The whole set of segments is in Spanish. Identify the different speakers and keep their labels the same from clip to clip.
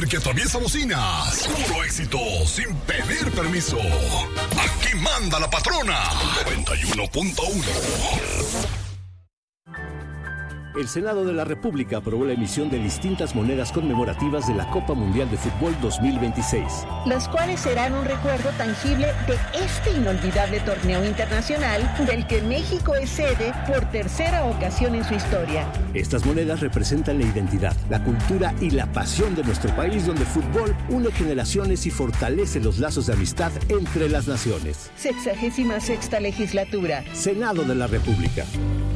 Speaker 1: el que atraviesa bocinas. Puro éxito, sin pedir permiso. Aquí manda la patrona. 91.1.
Speaker 2: El Senado de la República aprobó la emisión de distintas monedas conmemorativas de la Copa Mundial de Fútbol 2026.
Speaker 3: Las cuales serán un recuerdo tangible de este inolvidable torneo internacional del que México es sede por tercera ocasión en su historia.
Speaker 2: Estas monedas representan la identidad, la cultura y la pasión de nuestro país, donde el fútbol une generaciones y fortalece los lazos de amistad entre las naciones.
Speaker 3: 66ª legislatura.
Speaker 2: Senado de la República.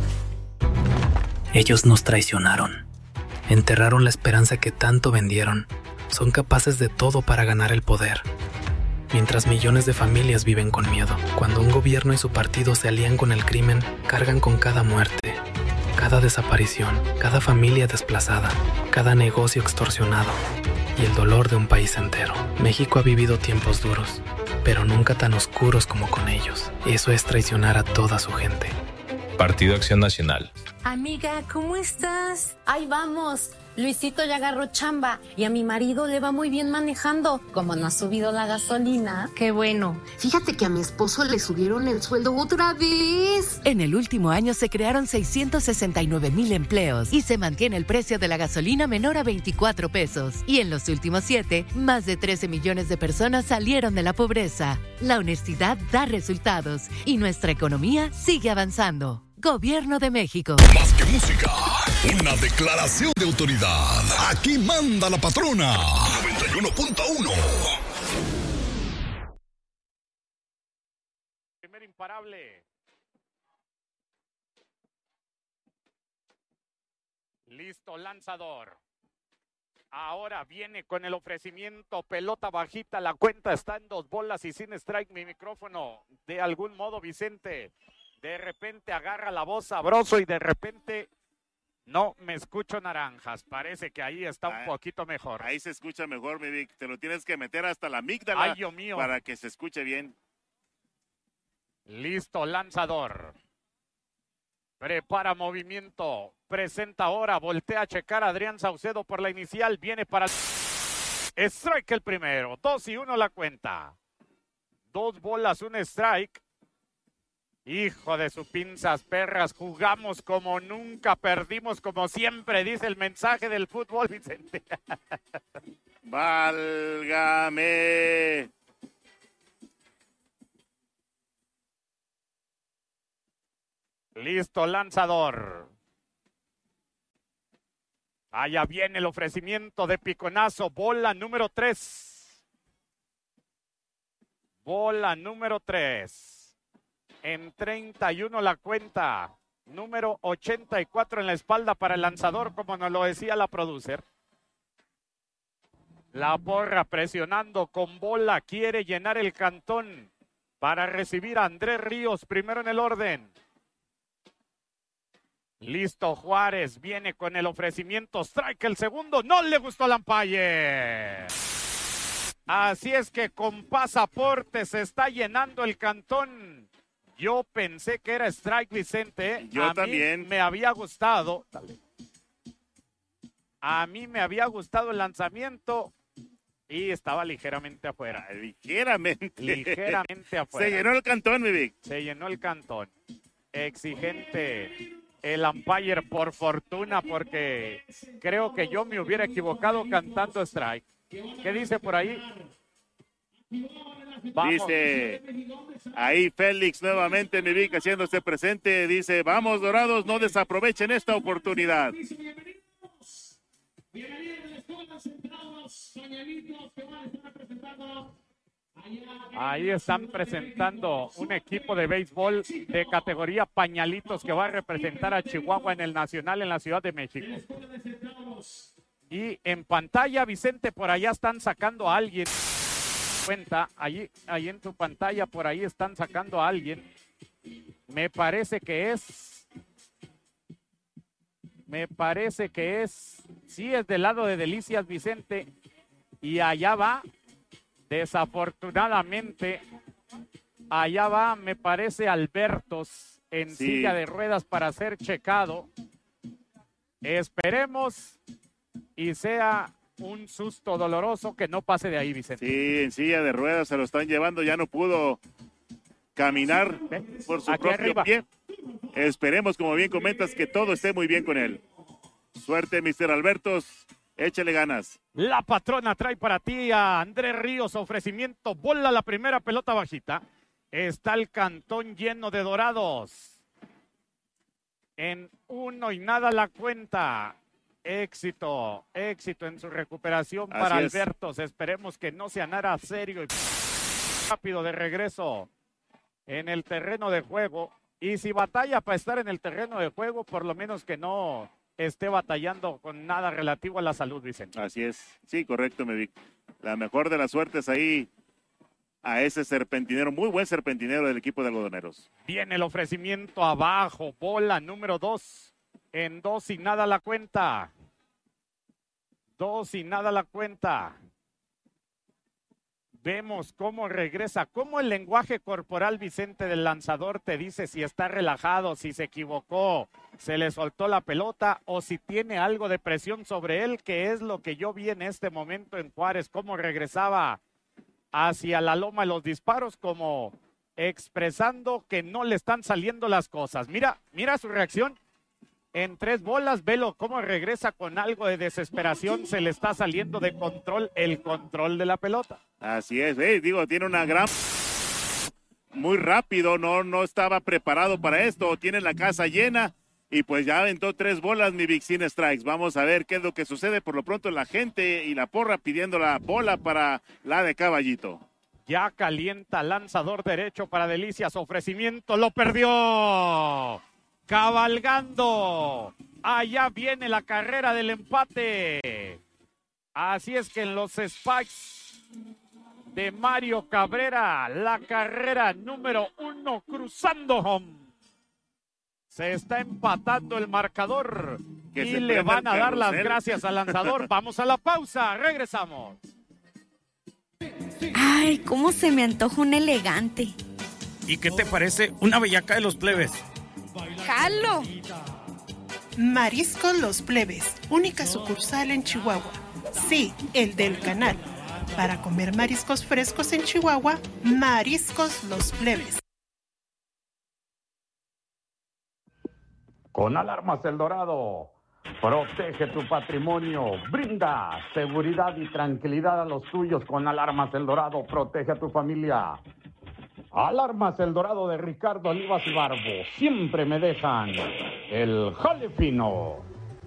Speaker 4: Ellos nos traicionaron. Enterraron la esperanza que tanto vendieron. Son capaces de todo para ganar el poder. Mientras millones de familias viven con miedo. Cuando un gobierno y su partido se alían con el crimen, cargan con cada muerte, cada desaparición, cada familia desplazada, cada negocio extorsionado y el dolor de un país entero. México ha vivido tiempos duros, pero nunca tan oscuros como con ellos. Eso es traicionar a toda su gente.
Speaker 5: Partido Acción Nacional.
Speaker 6: Amiga, ¿cómo estás? Ahí vamos. Luisito ya agarró chamba y a mi marido le va muy bien manejando. Como no ha subido la gasolina.
Speaker 7: Qué bueno. Fíjate que a mi esposo le subieron el sueldo otra vez.
Speaker 8: En el último año se crearon 669,000 empleos y se mantiene el precio de la gasolina menor a 24 pesos. Y en los últimos 7, más de 13 millones de personas salieron de la pobreza. La honestidad da resultados y nuestra economía sigue avanzando. Gobierno de México.
Speaker 1: Más que música, una declaración de autoridad. Aquí manda la patrona. 91.1.
Speaker 9: Primer imparable. Listo, lanzador. Ahora viene con el ofrecimiento, pelota bajita, la cuenta está en 2 bolas y sin strike. Mi micrófono, de algún modo, Vicente, de repente agarra la voz sabroso y de repente no me escucho naranjas. Parece que ahí está un poquito mejor.
Speaker 10: Ahí se escucha mejor, mi Vic. Te lo tienes que meter hasta la amígdala.
Speaker 9: Ay, Dios mío.
Speaker 10: Para que se escuche bien.
Speaker 9: Listo, lanzador. Prepara movimiento. Presenta ahora. Voltea a checar a Adrián Saucedo por la inicial. Viene para el strike el primero. 2-1 la cuenta. 2 bolas, un strike. Hijo de sus pinzas perras, jugamos como nunca, perdimos como siempre, dice el mensaje del fútbol, Vicente.
Speaker 10: ¡Válgame!
Speaker 9: Listo, lanzador. Allá viene el ofrecimiento de piconazo, bola número 3. Bola número 3. En 31 la cuenta, número 84 en la espalda para el lanzador, como nos lo decía la producer. La porra presionando con bola, quiere llenar el cantón para recibir a Andrés Ríos, primero en el orden. Listo, Juárez, viene con el ofrecimiento, strike el segundo, no le gustó al umpire. Así es que con pasaporte se está llenando el cantón. Yo pensé que era strike, Vicente.
Speaker 10: Yo también.
Speaker 9: Me había gustado. A mí me había gustado el lanzamiento y estaba ligeramente afuera.
Speaker 10: Ligeramente.
Speaker 9: Ligeramente afuera.
Speaker 10: Se llenó el cantón, mi Vic.
Speaker 9: Se llenó el cantón. Exigente el umpire, por fortuna, porque creo que yo me hubiera equivocado cantando strike. ¿Qué dice por ahí?
Speaker 10: Vamos. Dice ahí Félix nuevamente, mi Vic, haciéndose presente. Dice, vamos Dorados, no desaprovechen esta oportunidad.
Speaker 9: Ahí están presentando un equipo de béisbol de categoría pañalitos que va a representar a Chihuahua en el Nacional en la Ciudad de México. Y en pantalla, Vicente, por allá están sacando a alguien. Cuenta, ahí en tu pantalla, por ahí están sacando a alguien. Me parece que es, sí es del lado de Delicias, Vicente, y allá va, desafortunadamente, allá va, me parece, Albertos en silla de ruedas para ser checado. Esperemos y sea un susto doloroso, que no pase de ahí, Vicente.
Speaker 10: Sí, en silla de ruedas se lo están llevando, ya no pudo caminar por su propio pie. Esperemos, como bien comentas, que todo esté muy bien con él. Suerte, Mr. Albertos, échale ganas.
Speaker 9: La patrona trae para ti a Andrés Ríos, ofrecimiento, bola la primera, pelota bajita. Está el cantón lleno de dorados. En 1-0 la cuenta. Éxito en su recuperación para Albertos. Esperemos que no sea nada serio y rápido de regreso en el terreno de juego. Y si batalla para estar en el terreno de juego, por lo menos que no esté batallando con nada relativo a la salud, Vicente.
Speaker 10: Así es. Sí, correcto, Medic. La mejor de las suertes ahí a ese serpentinero, muy buen serpentinero del equipo de algodoneros.
Speaker 9: Viene el ofrecimiento abajo, bola número 2. En 2-0 la cuenta. 2-0 la cuenta. Vemos cómo regresa, cómo el lenguaje corporal, Vicente, del lanzador te dice si está relajado, si se equivocó, se le soltó la pelota o si tiene algo de presión sobre él, que es lo que yo vi en este momento en Juárez, cómo regresaba hacia la loma de los disparos, como expresando que no le están saliendo las cosas. Mira su reacción. En 3 bolas, velo cómo regresa con algo de desesperación, se le está saliendo de control el control de la pelota.
Speaker 10: Así es, tiene una gran... Muy rápido, no estaba preparado para esto, tiene la casa llena y pues ya aventó 3 bolas, mi Vic, sin strikes. Vamos a ver qué es lo que sucede. Por lo pronto la gente y la porra pidiendo la bola para la de Caballito.
Speaker 9: Ya calienta, lanzador derecho para Delicias, ofrecimiento, lo perdió. Cabalgando, allá viene la carrera del empate. Así es que en los Spikes de Mario Cabrera, la carrera número 1 cruzando home. Se está empatando el marcador y le van a dar las gracias al lanzador. Vamos a la pausa, regresamos.
Speaker 11: Ay, cómo se me antoja un elegante.
Speaker 12: ¿Y qué te parece una bellaca de los plebes?
Speaker 11: ¡Jalo!
Speaker 13: Mariscos Los Plebes, única sucursal en Chihuahua. Sí, el del canal. Para comer mariscos frescos en Chihuahua, Mariscos Los Plebes.
Speaker 14: Con Alarmas El Dorado, protege tu patrimonio, brinda seguridad y tranquilidad a los tuyos. Con Alarmas El Dorado, protege a tu familia. Alarmas El Dorado de Ricardo Olivas y Barbo, siempre me dejan el jale fino.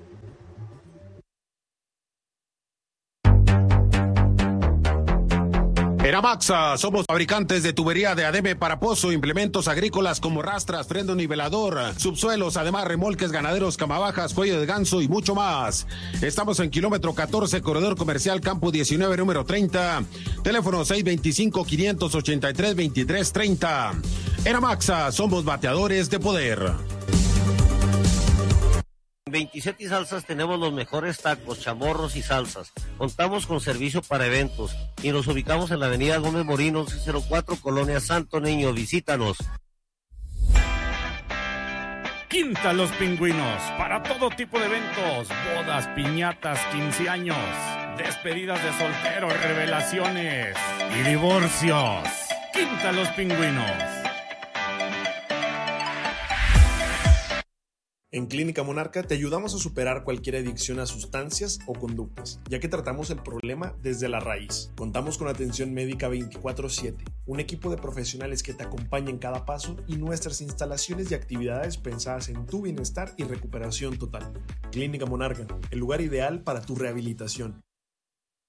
Speaker 15: Eramaxa, somos fabricantes de tubería de ADM para pozo, implementos agrícolas como rastras, freno nivelador, subsuelos, además remolques ganaderos, camabajas, cuello de ganso y mucho más. Estamos en kilómetro 14, corredor comercial Campo 19, número 30, teléfono 625-583-2330. Eramaxa, somos bateadores de poder.
Speaker 16: 27 y Salsas tenemos los mejores tacos, chamorros y salsas. Contamos con servicio para eventos y nos ubicamos en la avenida Gómez Morín, 1104, Colonia Santo Niño. Visítanos.
Speaker 9: Quinta Los Pingüinos, para todo tipo de eventos, bodas, piñatas, 15 años, despedidas de solteros, revelaciones y divorcios. Quinta Los Pingüinos.
Speaker 17: En Clínica Monarca te ayudamos a superar cualquier adicción a sustancias o conductas, ya que tratamos el problema desde la raíz. Contamos con atención médica 24/7, un equipo de profesionales que te acompaña en cada paso y nuestras instalaciones y actividades pensadas en tu bienestar y recuperación total. Clínica Monarca, el lugar ideal para tu rehabilitación.